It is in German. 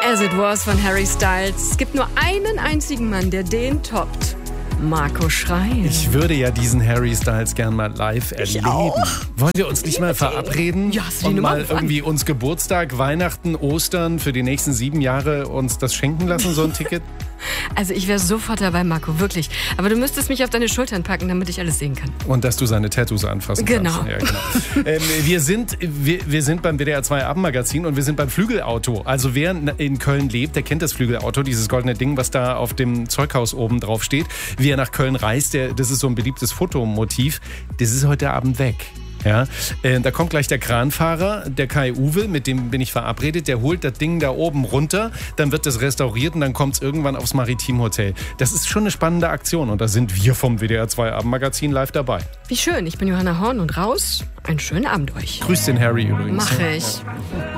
As It Was von Harry Styles. Es gibt nur einen einzigen Mann, der den toppt. Marco Schreil. Ich würde ja diesen Harry Styles gern mal live erleben. Wollen wir uns nicht mal verabreden? Ja, hast du die und Nummer mal gefunden? irgendwie uns Geburtstag, Weihnachten, Ostern für die nächsten 7 Jahre uns das schenken lassen, so ein Ticket? Also ich wäre sofort dabei, Marco, wirklich. Aber du müsstest mich auf deine Schultern packen, damit ich alles sehen kann. Und dass du seine Tattoos anfassen Genau. kannst. Ja, genau. wir sind beim WDR 2 Abendmagazin und wir sind beim Flügelauto. Also wer in Köln lebt, der kennt das Flügelauto, dieses goldene Ding, was da auf dem Zeughaus oben drauf steht. Wie er nach Köln reist, das ist so ein beliebtes Fotomotiv. Das ist heute Abend weg. Ja, da kommt gleich der Kranfahrer, der Kai Uwe, mit dem bin ich verabredet, der holt das Ding da oben runter, dann wird das restauriert und dann kommt es irgendwann aufs Maritimhotel. Das ist schon eine spannende Aktion und da sind wir vom WDR 2 Abendmagazin live dabei. Wie schön, ich bin Johanna Horn und raus. Einen schönen Abend euch. Grüß den Harry übrigens. Mach ich.